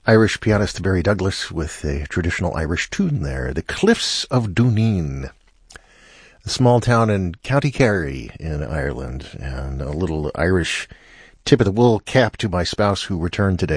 Irish pianist Barry Douglas with a traditional Irish tune there. The Cliffs of Dooneen, a small town in County Kerry in Ireland. And a little Irish tip of the wool cap to my spouse who returned today.